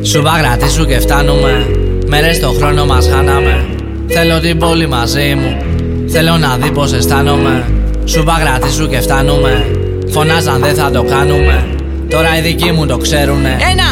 Σου παγρατήσου και φτάνουμε. Μέρες στο χρόνο μας χάναμε. Θέλω την πόλη μαζί μου. Θέλω να δει πως αισθάνομαι. Σου παγρατήσου και φτάνουμε. Φωνάζαν δεν θα το κάνουμε. Τώρα οι δικοί μου το ξέρουνε.